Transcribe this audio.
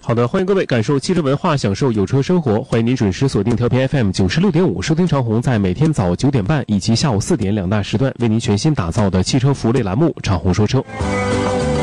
好的，欢迎各位感受汽车文化，享受有车生活。欢迎您准时锁定调频 FM 96.5，收听长虹在每天早9点半以及下午4点2大时段为您全新打造的汽车服务类栏目《长虹说车》。